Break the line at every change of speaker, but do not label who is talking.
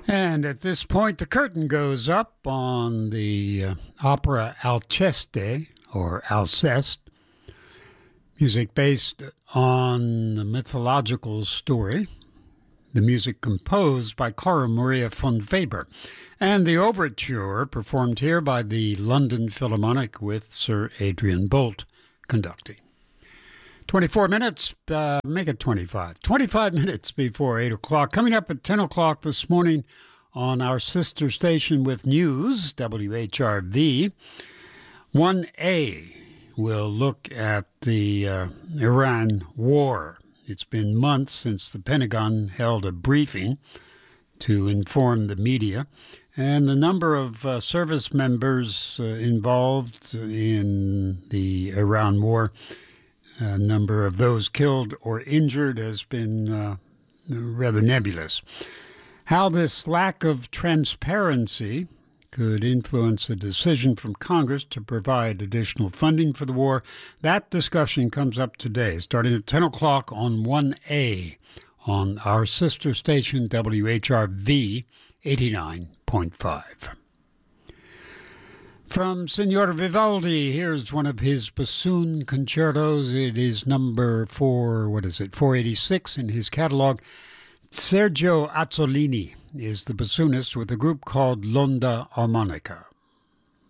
And at this point, the curtain goes up on the opera Alceste, or Alceste, music based on a mythological story, the music composed by Clara Maria von Weber, and the overture performed here by the London Philharmonic with Sir Adrian Boult conducting. 24 minutes, make it 25. 25 minutes before 8 o'clock. Coming up at 10 o'clock this morning on our sister station with news, WHRV, 1A will look at the Iran war. It's been months since the Pentagon held a briefing to inform the media, and the number of service members involved in the Iran war, number of those killed or injured, has been rather nebulous. How this lack of transparency could influence a decision from Congress to provide additional funding for the war, that discussion comes up today, starting at 10 o'clock on 1A on our sister station, WHRV 89.5. From Signor Vivaldi, here's one of his bassoon concertos. It is number 486 in his catalog. Sergio Azzolini is the bassoonist with a group called L'Onda Armonica.